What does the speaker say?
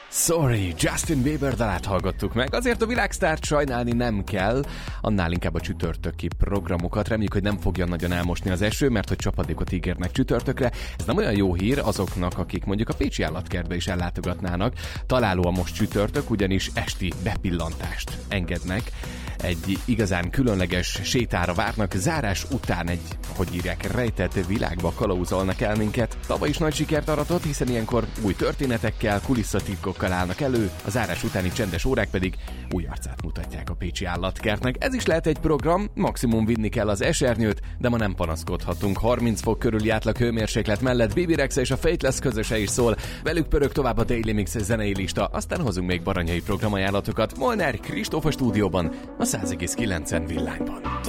Sorry, Justin Bieber dalát hallgattuk meg. Azért a világsztárt sajnálni nem kell, annál inkább a csütörtöki programokat. Reméljük, hogy nem fogja nagyon elmosni az eső, mert hogy csapadékot ígérnek csütörtökre. Ez nem olyan jó hír azoknak, akik mondjuk a Pécsi Állatkertbe is ellátogatnának. Találó a most csütörtök, ugyanis esti bepillantást engednek. Egy igazán különleges sétára várnak, zárás után egy, hogy írják, rejtett világba kalauzolnak el minket. Tavaly is nagy sikert aratott, hiszen ilyenkor új történetekkel, kulisszatitkokkal állnak elő, a zárás utáni csendes órák pedig új arcát mutatják a Pécsi Állatkertnek. Ez is lehet egy program, maximum vinni kell az esernyőt, de ma nem panaszkodhatunk. 30 fok körüli átlag hőmérséklet mellett Bibi Rexa és a Faithless közöse is szól. Velük pörög tovább a Daily Mix zenei lista, aztán hozunk még baranyai programajánlatokat. Molnár Kristóf a stúdióban, a 100,9 villányban.